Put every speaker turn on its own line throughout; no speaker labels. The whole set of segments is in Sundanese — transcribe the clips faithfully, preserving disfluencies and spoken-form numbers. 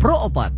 Pro Opat.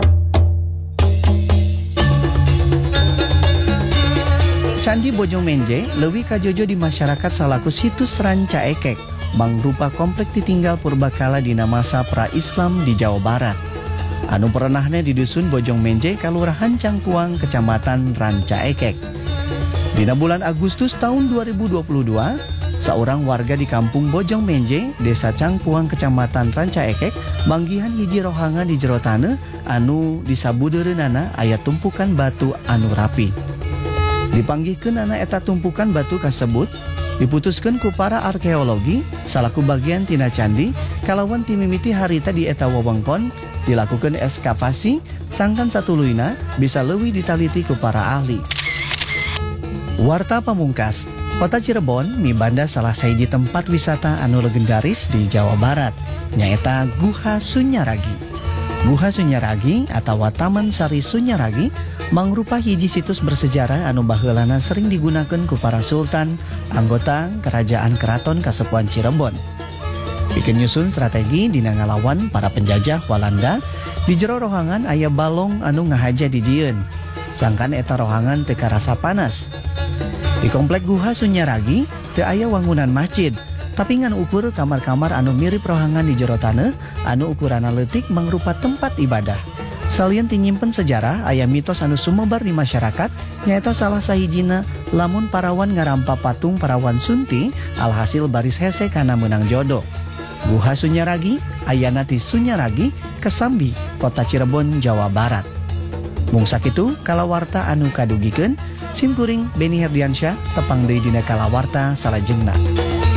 Candi Bojongmenje leuwih kajojo di masyarakat salaku situs ranca ekek, mangrupa komplek ditinggal purbakala dina masa pra-Islam di Jawa Barat. Anu perenahna di dusun Bojongmenje, Kalurahan Cangkuang, Kecamatan Ranca Ekek. Dina bulan Agustus tahun dua ribu dua puluh dua, seorang warga di kampung Bojongmenje, Desa Cangkuang, Kecamatan Ranca Ekek, manggihan hiji rohangan di jero taneuh anu disabudereunana aya tumpukan batu anu rapi. Dipanggihkeun anak eta tumpukan batu kasebut, diputuskeun ku para arkeologi salaku bagian tina candi kalawan ti mimiti harita di eta wewengkon dilakukan eskavasi sangkan satuluyna bisa leuwih ditaliti ku para ahli. Warta pamungkas, Kota Cirebon mibanda salah sahiji tempat wisata anu legendaris di Jawa Barat, nyaeta Guha Sunyaragi. Guha Sunyaragi atau Taman Sari Sunyaragi mangrupa hiji situs bersejarah anu baheulana sering digunakan ku para sultan, anggota kerajaan keraton Kasepuhan Cirebon. Bikin nyusun strategi dina ngalawan para penjajah Walanda, di jero rohangan aya balong anu ngahaja dijieun. Sangkan eta rohangan teu karasa panas. Di komplek Guha Sunyaragi teu aya wangunan masjid, tapi ngan ukur kamar-kamar anu mirip rohangan di jero taneuh anu ukurana leutik mangrupa tempat ibadah. Salieun ti nyimpen sejarah aya mitos anu sumebar di masyarakat nyaeta salah sahijina lamun parawan ngarampa patung parawan Sunti alhasil baris hese kana meunang jodoh. Guha Sunyaragi ayana ti Sunyaragi, Kesambi, Kota Cirebon, Jawa Barat. Mung sakitu kalawarta anu kadugikeun, sim kuring Beni Herdiansyah tepang deui dina kalawarta salajengna.